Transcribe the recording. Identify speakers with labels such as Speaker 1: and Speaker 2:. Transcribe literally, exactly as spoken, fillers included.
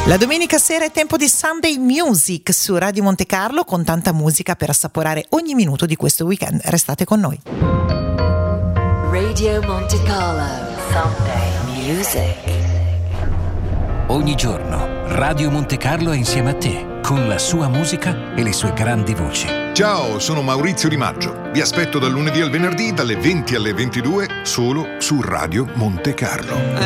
Speaker 1: La domenica sera è tempo di Sunday Music su Radio Monte Carlo, con tanta musica per assaporare ogni minuto di questo weekend. Restate con noi.
Speaker 2: Radio Monte Carlo Sunday Music.
Speaker 3: Ogni giorno Radio Monte Carlo è insieme a te, con la sua musica e le sue grandi voci.
Speaker 4: Ciao, sono Maurizio Di Maggio. Vi aspetto dal lunedì al venerdì dalle venti alle ventidue solo su Radio Monte Carlo.